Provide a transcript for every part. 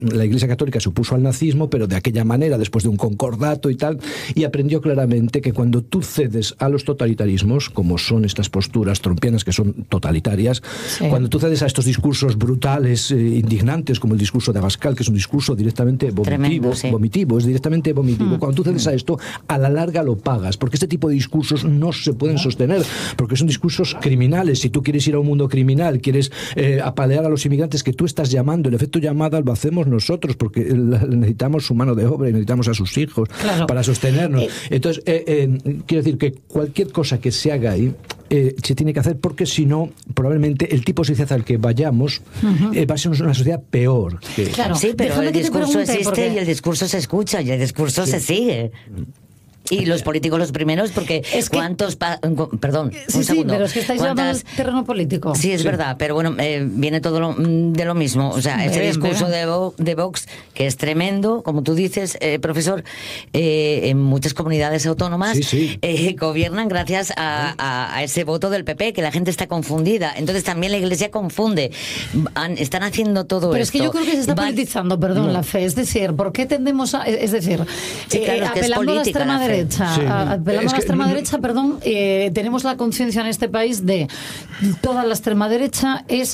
la Iglesia Católica se opuso al nazismo, pero de aquella manera, después de un concordato y tal, y aprendió claramente que cuando tú cedes a los totalitarismos, como son estas posturas trumpianas que son totalitarias, cuando tú cedes a estos discursos brutales, indignantes, como el discurso de Abascal, que es un discurso directamente vomitivo, es directamente vomitivo. Cuando tú cedes a esto, a la larga lo pagas, porque este tipo de discursos no se pueden sostener, porque son discursos criminales. Si tú quieres ir a un mundo criminal, quieres apalear a los inmigrantes que tú estás llamando, el efecto llamada lo hacemos nosotros, porque necesitamos su mano de obra y necesitamos a sus hijos para sostenernos. Entonces, quiero decir que cualquier cosa que se haga ahí se tiene que hacer, porque si no, probablemente el tipo de sociedad al que vayamos va a ser una sociedad peor. Claro, sí, pero el discurso existe y el discurso se escucha y el discurso se sigue. Y los políticos los primeros, porque es que, perdón, un segundo. Sí, pero es que estáis hablando del terreno político. Sí, es verdad, pero bueno, viene todo de lo mismo. O sea, ese discurso de Vox, que es tremendo, como tú dices, profesor, en muchas comunidades autónomas gobiernan gracias a ese voto del PP, que la gente está confundida. Entonces también la Iglesia confunde. Están haciendo todo pero esto. Pero es que yo creo que se está politizando, la fe. Es decir, ¿por qué tendemos a...? Es decir, apelando a la extrema derecha, apelando a la extrema derecha, tenemos la conciencia en este país de toda la extrema derecha es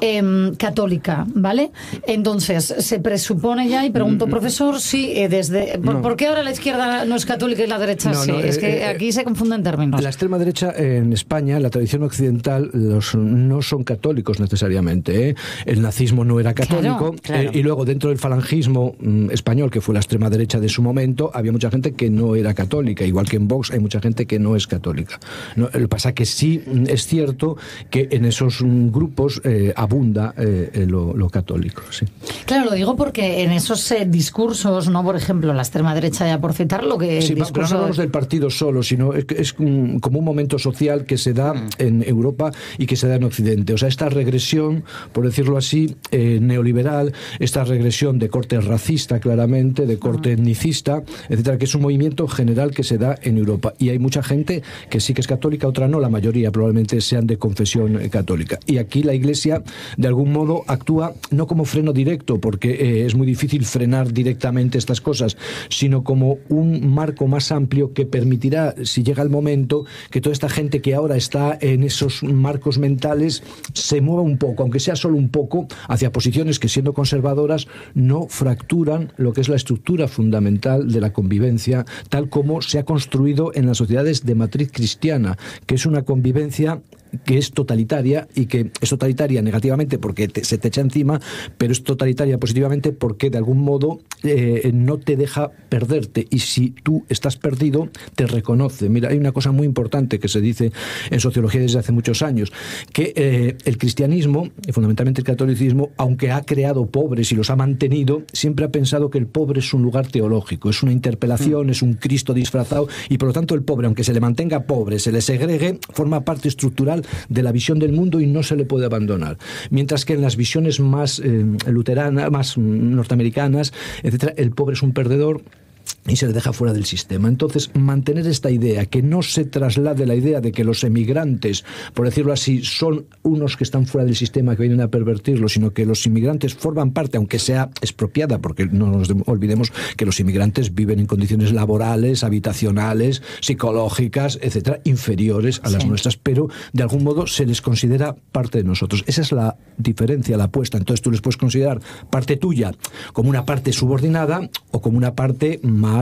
católica, ¿vale? Entonces se presupone ya, y pregunto, profesor, si ¿por qué ahora la izquierda no es católica y la derecha sí? Es que aquí se confunden términos. La extrema derecha en España, la tradición occidental, no son católicos necesariamente, ¿eh? El nazismo no era católico, claro. Y luego dentro del falangismo español, que fue la extrema derecha de su momento, había mucha gente que no era católica, igual que en Vox hay mucha gente que no es católica. Lo que pasa que sí es cierto que en esos grupos abunda lo católico. Sí. Claro, lo digo porque en esos discursos, no, por ejemplo, la extrema derecha, ya por citar lo que... Sí, pero no hablamos del partido solo, sino es como un momento social que se da en Europa y que se da en Occidente. O sea, esta regresión, por decirlo así, neoliberal, esta regresión de corte racista, claramente, de corte etnicista, etcétera, que es un movimiento general que se da en Europa. Y hay mucha gente que sí que es católica, otra no, la mayoría probablemente sean de confesión católica. Y aquí la Iglesia, de algún modo, actúa no como freno directo, porque es muy difícil frenar directamente estas cosas, sino como un marco más amplio que permitirá, si llega el momento, que toda esta gente que ahora está en esos marcos mentales se mueva un poco, aunque sea solo un poco, hacia posiciones que, siendo conservadoras, no fracturan lo que es la estructura fundamental de la convivencia, tal como se ha construido en las sociedades de matriz cristiana, que es una convivencia que es totalitaria, y que es totalitaria negativamente porque se te echa encima, pero es totalitaria positivamente porque de algún modo no te deja perderte, y si tú estás perdido te reconoce. Mira, hay una cosa muy importante que se dice en sociología desde hace muchos años, que el cristianismo, y fundamentalmente el catolicismo, aunque ha creado pobres y los ha mantenido, siempre ha pensado que el pobre es un lugar teológico, es una interpelación, es un Cristo disfrazado, y por lo tanto el pobre, aunque se le mantenga pobre, se le segregue, forma parte estructural de la visión del mundo y no se le puede abandonar. Mientras que en las visiones más luteranas, más norteamericanas, etcétera, el pobre es un perdedor y se le deja fuera del sistema. Entonces, mantener esta idea, que no se traslade la idea de que los emigrantes, por decirlo así, son unos que están fuera del sistema, que vienen a pervertirlo, sino que los inmigrantes forman parte, aunque sea expropiada, porque no nos olvidemos que los inmigrantes viven en condiciones laborales, habitacionales, psicológicas, etcétera, inferiores a las nuestras, pero de algún modo se les considera parte de nosotros. Esa es la diferencia, la apuesta. Entonces tú les puedes considerar parte tuya como una parte subordinada o como una parte más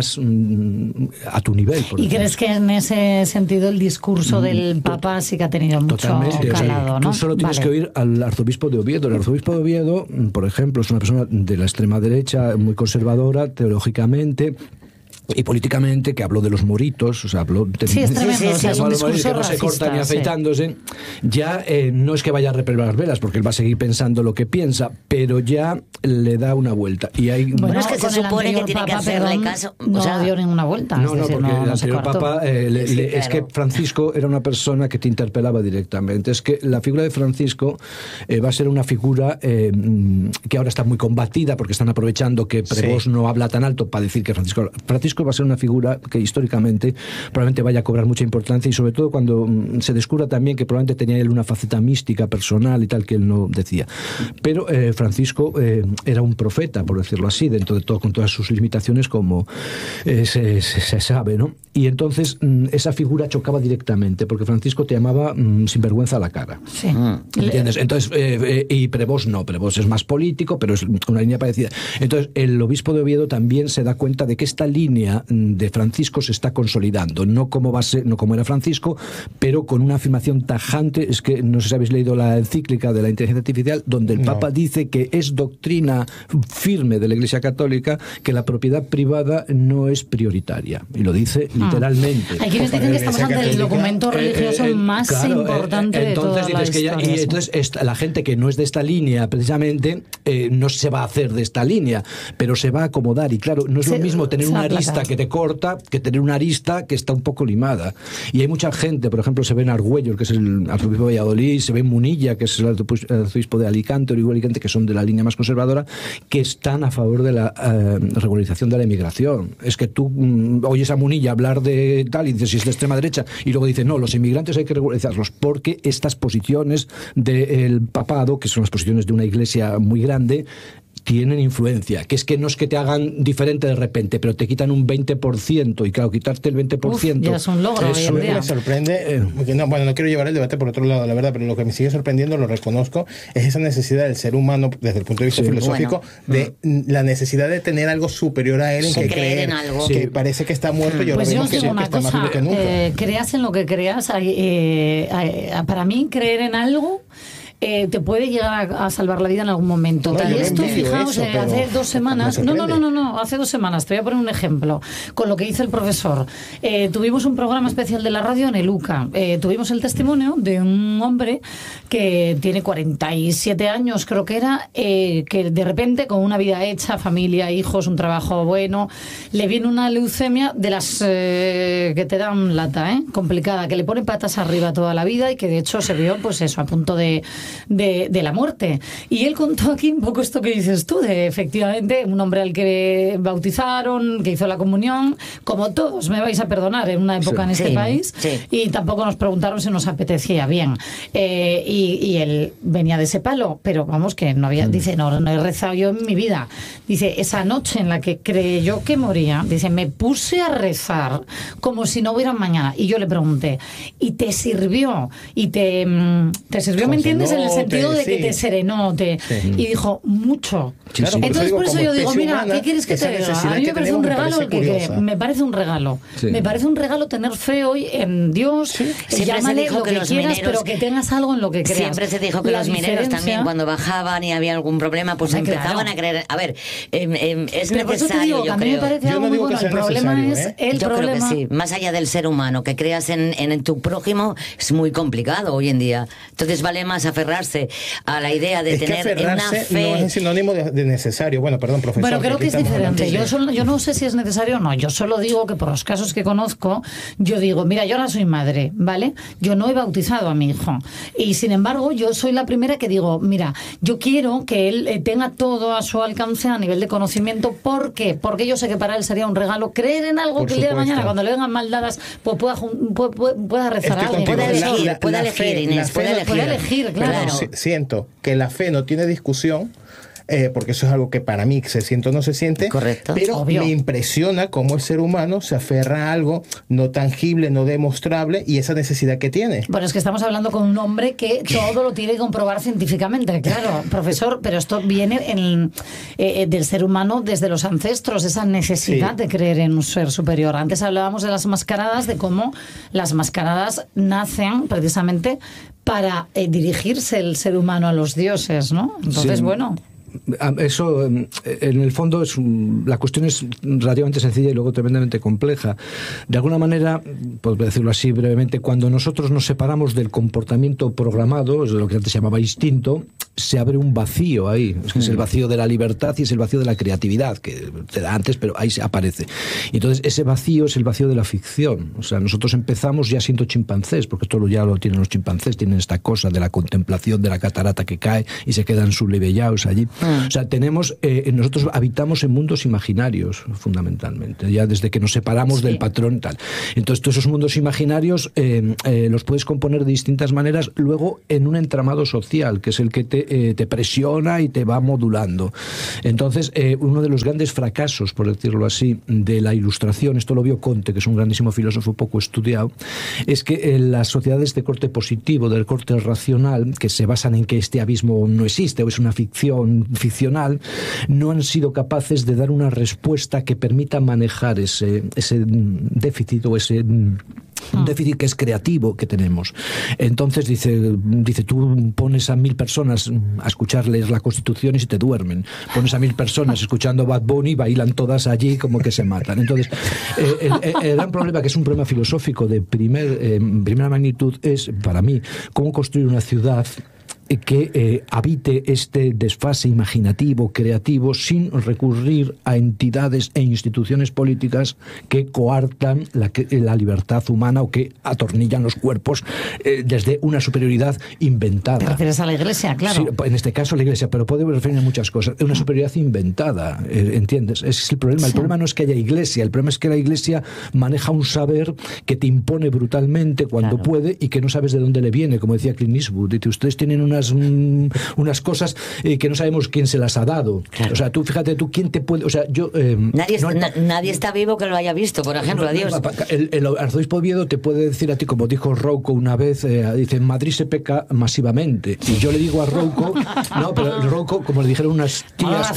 a tu nivel. ¿Y crees que en ese sentido el discurso del Papa sí que ha tenido mucho calado? O sea, ¿no? Tú solo tienes que oír al arzobispo de Oviedo. El arzobispo de Oviedo, por ejemplo, es una persona de la extrema derecha, muy conservadora teológicamente y políticamente, que habló de los moritos, o sea, habló de es un discurso que no se corta ni afeitándose. Ya no es que vaya a repelar las velas, porque él va a seguir pensando lo que piensa, pero ya le da una vuelta. Y hay es que se supone que tiene que hacerle caso. No dio ninguna vuelta. No, porque el anterior Papa es que Francisco era una persona que te interpelaba directamente. Es que la figura de Francisco va a ser una figura que ahora está muy combatida, porque están aprovechando que Prevost no habla tan alto para decir que Francisco Francisco va a ser una figura que históricamente probablemente vaya a cobrar mucha importancia, y sobre todo cuando se descubra también que probablemente tenía él una faceta mística, personal y tal, que él no decía. Pero Francisco era un profeta, por decirlo así, dentro de todo, con todas sus limitaciones, como se sabe, ¿no? Y entonces esa figura chocaba directamente, porque Francisco te llamaba sin vergüenza a la cara. Sí. ¿Entiendes? Entonces, y Prevost no, Prevost es más político, pero es una línea parecida. Entonces, el obispo de Oviedo también se da cuenta de que esta línea de Francisco se está consolidando, no como era Francisco, pero con una afirmación tajante. Es que no sé si habéis leído la encíclica de la inteligencia artificial, donde el Papa dice que es doctrina firme de la Iglesia Católica que la propiedad privada no es prioritaria, y lo dice literalmente. Hay quienes dicen que estamos ante el documento religioso más importante de toda la historia. Y entonces la gente que no es de esta línea, precisamente, no se va a hacer de esta línea, pero se va a acomodar. Y claro, no es lo mismo tener una arista que te corta que tener una arista que está un poco limada. Y hay mucha gente, por ejemplo, se ve en Argüello, que es el arzobispo de Valladolid, se ve en Munilla, que es el arzobispo de Alicante, Orihuela Alicante, que son de la línea más conservadora, que están a favor de la regularización de la emigración. Es que tú oyes a Munilla hablar de tal y dices si es de extrema derecha, y luego dices no, los inmigrantes hay que regularizarlos, porque estas posiciones del papado, que son las posiciones de una iglesia muy grande, tienen influencia, que es que no es que te hagan diferente de repente, pero te quitan un 20%, y claro, quitarte el 20%... ya es un logro hoy en día. Me sorprende, porque no quiero llevar el debate por otro lado, la verdad, pero lo que me sigue sorprendiendo, lo reconozco, es esa necesidad del ser humano, desde el punto de vista filosófico, de la necesidad de tener algo superior a él, en que creer en algo. Que parece que está muerto, y pues ahora vemos que está más vivo que nunca. Creas en lo que creas, para mí creer en algo te puede llegar a salvar la vida en algún momento. Y esto, fijaos, hace 2 semanas... No, hace 2 semanas, te voy a poner un ejemplo, con lo que dice el profesor. Tuvimos un programa especial de la radio en el UCA. Tuvimos el testimonio de un hombre que tiene 47 años, creo que era, que de repente, con una vida hecha, familia, hijos, un trabajo bueno, le viene una leucemia de las que te dan lata, complicada, que le pone patas arriba toda la vida, y que de hecho se vio, pues eso, a punto de la muerte. Y él contó aquí un poco esto que dices tú, de efectivamente un hombre al que bautizaron, que hizo la comunión, como todos, me vais a perdonar, en una época en este país, y tampoco nos preguntaron si nos apetecía bien. Y él venía de ese palo, pero vamos, que no había, dice, no he rezado yo en mi vida. Dice, esa noche en la que creyó que moría, dice, me puse a rezar como si no hubiera mañana. Y yo le pregunté, ¿y te sirvió? ¿Y te sirvió, me entiendes? En el sentido de que te serenó, y dijo, mucho. Claro, entonces por eso yo digo, mira, ¿qué quieres que te diga? A mí me parece un regalo me parece un regalo. Me parece un regalo tener fe hoy en Dios. Llámale lo que quieras, pero que tengas algo en lo que creas. Siempre se dijo que los mineros también, cuando bajaban y había algún problema, pues empezaban a creer. A ver, es necesario, yo creo. Me parece algo muy bueno. El problema es yo creo que sí. Más allá del ser humano, que creas en tu prójimo, es muy complicado hoy en día. Entonces vale más aferrarse a la idea de tener una fe. No es sinónimo de necesario. Bueno, perdón, profesor. Bueno, creo que es diferente. Yo no sé si es necesario o no. Yo solo digo que por los casos que conozco, yo digo, mira, yo ahora soy madre, ¿vale? Yo no he bautizado a mi hijo. Y sin embargo, yo soy la primera que digo, mira, yo quiero que él tenga todo a su alcance a nivel de conocimiento. ¿Por qué? Porque yo sé que para él sería un regalo creer en algo, por que el día de mañana, cuando le vengan mal dadas, pues pueda rezar a alguien. Pueda elegir, Inés. Puede elegir, claro. Siento que la fe no tiene discusión, porque eso es algo que para mí se siente o no se siente. Correcto. Pero obvio, me impresiona cómo el ser humano se aferra a algo no tangible, no demostrable, y esa necesidad que tiene. Bueno, es que estamos hablando con un hombre que todo lo tiene que comprobar científicamente, claro, profesor, pero esto viene del ser humano desde los ancestros, esa necesidad de creer en un ser superior. Antes hablábamos de las mascaradas, de cómo las mascaradas nacen precisamente para dirigirse el ser humano a los dioses, ¿no? Entonces, bueno... Eso, en el fondo, la cuestión es relativamente sencilla y luego tremendamente compleja. De alguna manera, por decirlo así brevemente, cuando nosotros nos separamos del comportamiento programado, es lo que antes se llamaba instinto, se abre un vacío ahí. Es el vacío de la libertad y es el vacío de la creatividad, que te da antes, pero ahí se aparece. Y entonces ese vacío es el vacío de la ficción. O sea, nosotros empezamos ya siendo chimpancés, porque esto ya lo tienen los chimpancés, tienen esta cosa de la contemplación de la catarata que cae y se quedan sublevellados allí. O sea, nosotros habitamos en mundos imaginarios, fundamentalmente, ya desde que nos separamos del patrón tal. Entonces, todos esos mundos imaginarios los puedes componer de distintas maneras, luego en un entramado social, que es el que te presiona y te va modulando. Entonces, uno de los grandes fracasos, por decirlo así, de la Ilustración, esto lo vio Comte, que es un grandísimo filósofo poco estudiado, es que las sociedades de corte positivo, del corte racional, que se basan en que este abismo no existe o es una ficción ficcional, no han sido capaces de dar una respuesta que permita manejar ese déficit o ese déficit que es creativo que tenemos. Entonces dice, tú pones a 1000 personas a escucharles la Constitución y se te duermen. Pones a 1000 personas escuchando Bad Bunny, bailan todas allí como que se matan. Entonces, el gran problema, que es un problema filosófico de primera magnitud, es, para mí, cómo construir una ciudad que habite este desfase imaginativo, creativo, sin recurrir a entidades e instituciones políticas que coartan la libertad humana o que atornillan los cuerpos desde una superioridad inventada. ¿Te refieres a la Iglesia? Claro. Sí, en este caso la Iglesia, pero puede referirse a muchas cosas. Una superioridad inventada, ¿entiendes? Ese es el problema. Sí. El problema no es que haya Iglesia, el problema es que la Iglesia maneja un saber que te impone brutalmente cuando puede y que no sabes de dónde le viene, como decía Clint Eastwood. Dice, ustedes tienen unas cosas que no sabemos quién se las ha dado. Claro. O sea, tú fíjate, ¿quién te puede...? O sea, nadie está vivo que lo haya visto, por ejemplo, adiós. El arzobispo Oviedo te puede decir a ti, como dijo Rouco una vez, dice, en Madrid se peca masivamente. Y yo le digo a Rouco, no, pero Rouco, como le dijeron unas tías,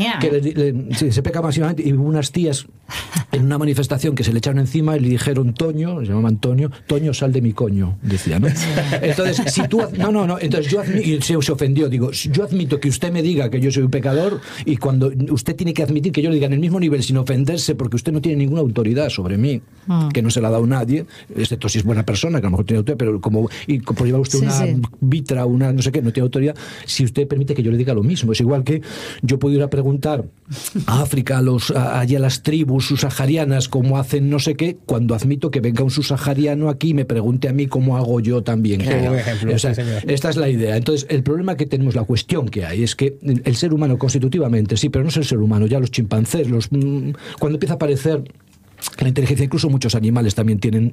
sí, se peca masivamente, y hubo unas tías en una manifestación que se le echaron encima y le dijeron, Toño, se llama Antonio, Toño, sal de mi coño, decía, ¿no? Entonces, si tú... No, entonces yo y se ofendió, digo, yo admito que usted me diga que yo soy un pecador, y cuando usted tiene que admitir que yo le diga en el mismo nivel sin ofenderse, porque usted no tiene ninguna autoridad sobre mí, que no se la ha dado nadie, excepto si es buena persona, que a lo mejor tiene autoridad, pero por llevar usted una vitra, una no sé qué, no tiene autoridad, si usted permite que yo le diga lo mismo. Es igual que yo puedo ir a preguntar a África, allí a las tribus subsaharianas cómo hacen no sé qué, cuando admito que venga un subsahariano aquí y me pregunte a mí cómo hago yo también. Claro. Ejemplo, o sea, esta es la idea. Entonces, el problema que tenemos, la cuestión que hay, es que el ser humano constitutivamente, sí, pero no es el ser humano, ya los chimpancés, cuando empieza a aparecer la inteligencia, incluso muchos animales también tienen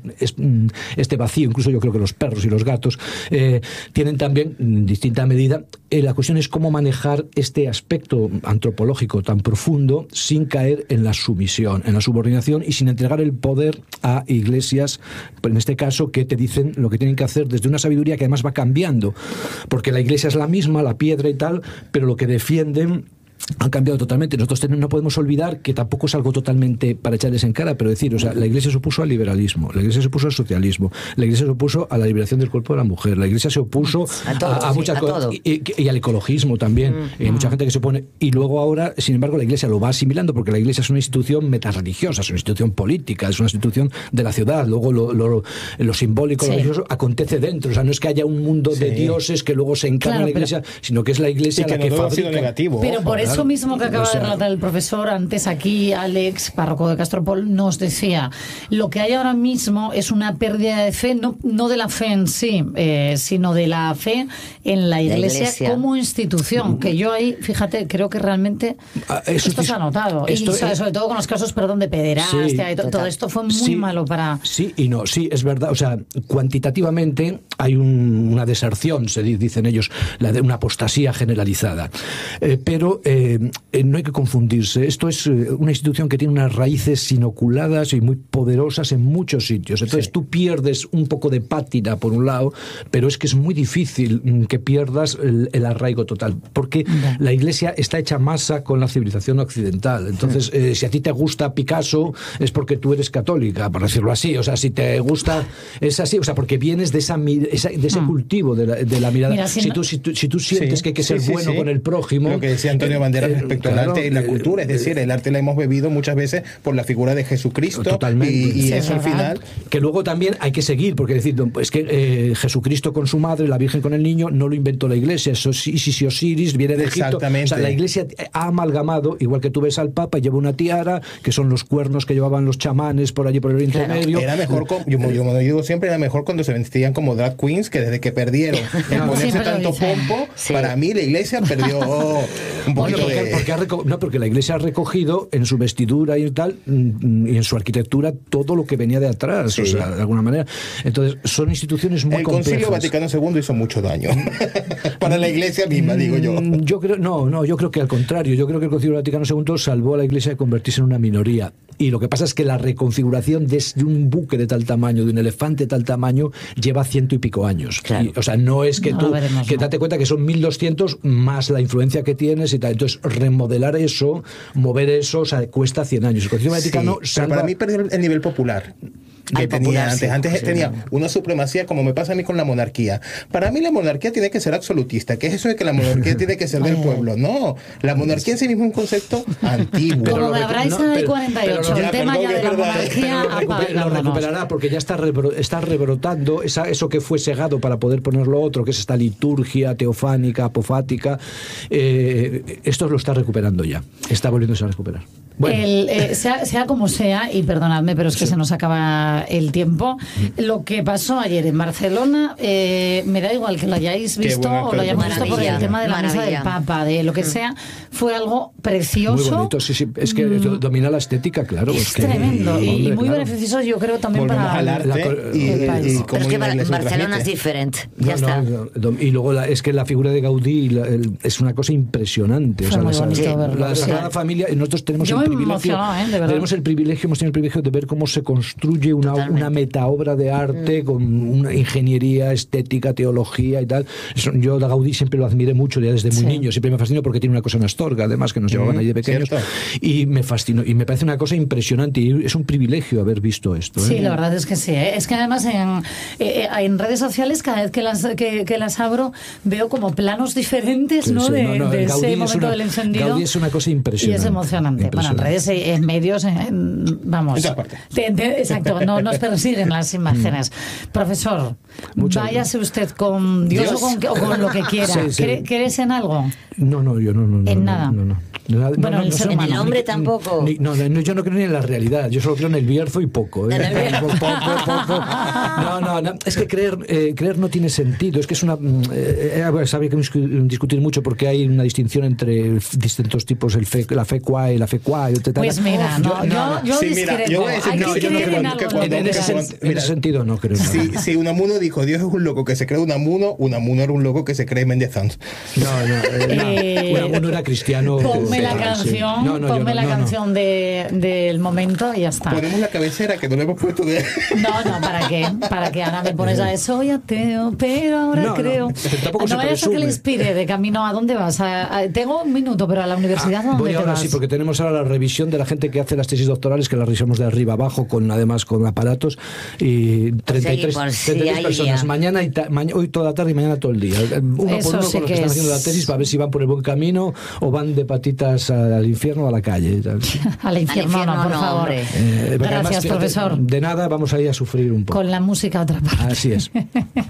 este vacío, incluso yo creo que los perros y los gatos tienen también, en distinta medida. La cuestión es cómo manejar este aspecto antropológico tan profundo sin caer en la sumisión, en la subordinación, y sin entregar el poder a iglesias, en este caso, que te dicen lo que tienen que hacer desde una sabiduría que además va cambiando, porque la iglesia es la misma, la piedra y tal, pero lo que defienden han cambiado totalmente. Nosotros no podemos olvidar que tampoco es algo totalmente para echarles en cara, pero decir, o sea, la Iglesia se opuso al liberalismo, la Iglesia se opuso al socialismo, la Iglesia se opuso a la liberación del cuerpo de la mujer, la Iglesia se opuso a muchas cosas, y al ecologismo también. Mucha gente que se opone, y luego ahora, sin embargo, la Iglesia lo va asimilando, porque la Iglesia es una institución metareligiosa, es una institución política, es una institución de la ciudad. Luego lo simbólico, lo religioso acontece dentro. O sea, no es que haya un mundo de dioses que luego se encarna en la Iglesia, sino que es la Iglesia la que fabrica. Negativo, pero por eso mismo que acaba de relatar el profesor antes aquí, Alex, párroco de Castropol, nos decía, lo que hay ahora mismo es una pérdida de fe, no de la fe en sí, sino de la fe en la Iglesia como institución, que yo ahí, fíjate, creo que realmente esto se ha notado, y sobre todo con los casos, de pederastia, y todo esto fue muy malo para... Sí y no, sí, es verdad, o sea, cuantitativamente hay una deserción, dicen ellos, una apostasía generalizada, pero no hay que confundirse. Esto es una institución que tiene unas raíces inoculadas y muy poderosas en muchos sitios. Entonces tú pierdes un poco de pátina por un lado, pero es que es muy difícil que pierdas el arraigo total, porque la Iglesia está hecha masa con la civilización occidental. Entonces, si a ti te gusta Picasso, es porque tú eres católica, por decirlo así. O sea, si te gusta, es así. O sea, porque vienes de ese cultivo de la mirada. Mira, si tú sientes que hay que ser bueno con el prójimo, lo que decía Antonio bandera respecto al arte y la cultura. Es decir, el arte la hemos bebido muchas veces por la figura de Jesucristo. Totalmente. Y eso al final... Que luego también hay que seguir, porque decir, es que Jesucristo con su madre, la Virgen con el niño, no lo inventó la Iglesia. Eso Isis y Osiris viene de Egipto. Exactamente. O sea, la Iglesia ha amalgamado, igual que tú ves al Papa, lleva una tiara, que son los cuernos que llevaban los chamanes por allí por el Oriente Medio. Era mejor, yo me digo siempre, era mejor cuando se vestían como drag queens, que desde que perdieron el ponerse tanto pompo, para mí la Iglesia perdió un poquito porque la Iglesia ha recogido en su vestidura y tal, y en su arquitectura, todo lo que venía de atrás, o sea, de alguna manera. Entonces, son instituciones muy complejas. El Concilio Vaticano II hizo mucho daño para la Iglesia misma, digo yo. Yo creo que al contrario. Yo creo que el Concilio Vaticano II salvó a la Iglesia de convertirse en una minoría. Y lo que pasa es que la reconfiguración de un buque de tal tamaño, de un elefante de tal tamaño, lleva 100 y pico años. Claro. O sea, no es que date cuenta que son 1200 más la influencia que tienes y tal. Entonces, remodelar eso, mover eso, o sea, cuesta 100 años. El Concilio Vaticano pero para mí perdió el nivel popular que tenía antes. Antes tenía una supremacía, como me pasa a mí con la monarquía. Para mí la monarquía tiene que ser absolutista. ¿Qué es eso de que la monarquía tiene que ser del pueblo? No, la monarquía en sí mismo es un concepto antiguo. Como la Braisa de 48, el tema ya de la monarquía lo recuperará, porque ya está rebrotando eso que fue segado para poder ponerlo otro, que es esta liturgia teofánica, apofática. Esto lo está recuperando ya. Está volviéndose a recuperar. Bueno. Sea como sea, y perdonadme, pero es que se nos acaba el tiempo, lo que pasó ayer en Barcelona, me da igual que lo hayáis visto o lo hayamos visto por el tema de la misa del Papa, de lo que sea, fue algo precioso. Muy bonito, sí, es que domina la estética, claro. Es tremendo, y muy beneficioso, yo creo, también para el arte el país. Pero es que Barcelona es diferente, ya está. Y luego es que la figura de Gaudí es una cosa impresionante. La Sagrada Familia, nosotros tenemos hemos tenido el privilegio de ver cómo se construye una metaobra de arte con una ingeniería, estética, teología y tal. Yo a Gaudí siempre lo admiré mucho ya desde muy niño, siempre me fascinó porque tiene una cosa en Astorga, además, que nos llevaban ahí de pequeños, y me fascinó, y me parece una cosa impresionante, y es un privilegio haber visto esto. Sí, la verdad es que sí, es que además en redes sociales, cada vez que las abro, veo como planos diferentes, ¿no? De ese momento del encendido. Gaudí es una cosa impresionante. Y es emocionante. Bueno, en redes, en medios, vamos. Exacto, nos persiguen las imágenes. Profesor, váyase usted con Dios o con lo que quiera. ¿Crees en algo? No, yo no. ¿En nada? No. Bueno, en el hombre tampoco. Yo no creo ni en la realidad. Yo solo creo en el Bierzo y poco. Poco. No. Es que creer no tiene sentido. Es que es una. Habría que discutir mucho porque hay una distinción entre distintos tipos, la fe qua y la fe qua. Pues mira, yo discrepo. En ese sentido no creo. Si Unamuno dijo Dios es un loco que se cree Unamuno era un loco que se cree Méndez Sanz. Unamuno era cristiano. Ponme la canción, la canción del momento y ya está. Ponemos la cabecera que no le hemos puesto de... No, ¿para qué? ¿Para qué ahora me pones a eso? Soy ateo, pero ahora creo. No vayas a que le inspire de camino. ¿A dónde vas? Tengo un minuto, pero a la universidad ¿dónde voy ahora? Sí, porque tenemos ahora la revisión de la gente que hace las tesis doctorales, que las revisamos de arriba abajo, además con aparatos, y 33 personas. Hoy toda la tarde y mañana todo el día. Uno por uno con los que están haciendo la tesis para ver si van por el buen camino o van de patitas al infierno o a la calle. Al infierno, no, por favor. Gracias, profesor. De nada, vamos a ir a sufrir un poco. Con la música otra parte. Así es.